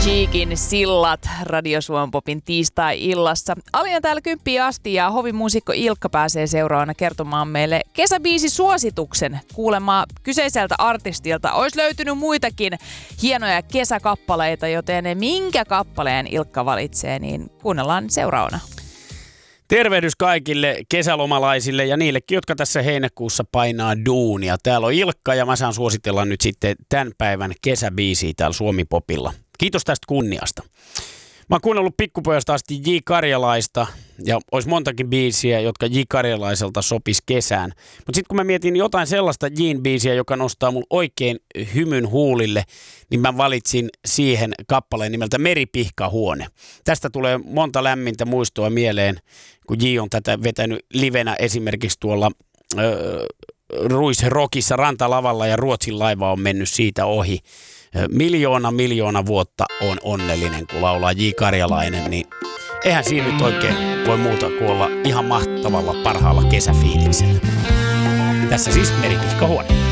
Cheekin sillat Radio Suomen Popin tiistai-illassa. Alina täällä 10 asti ja hovimuusikko Ilkka pääsee seuraavana kertomaan meille kesäbiisisuosituksen. Kuulemaa kyseiseltä artistilta olisi löytynyt muitakin hienoja kesäkappaleita, joten minkä kappaleen Ilkka valitsee, niin kuunnellaan seuraavana. Tervehdys kaikille kesälomalaisille ja niillekin, jotka tässä heinäkuussa painaa duunia. Täällä on Ilkka ja mä saan suositella nyt sitten tämän päivän kesäbiisiä täällä Suomi-popilla. Kiitos tästä kunniasta. Mä oon kuunnellut pikkupojasta asti J. Karjalaista ja olisi montakin biisiä, jotka J. Karjalaiselta sopisi kesään. Mutta sitten kun mä mietin jotain sellaista J:n biisiä, joka nostaa mun oikein hymyn huulille, niin mä valitsin siihen kappaleen nimeltä Meripihkahuone. Tästä tulee monta lämmintä muistoa mieleen, kun J on tätä vetänyt livenä esimerkiksi tuolla Ruisrockissa rantalavalla ja Ruotsin laiva on mennyt siitä ohi. Miljoona vuotta on onnellinen, kun laulaa J. Karjalainen, niin eihän siinä nyt oikein voi muuta kuin olla ihan mahtavalla parhaalla kesäfiiliksellä. Tässä siis Meripihkahuone.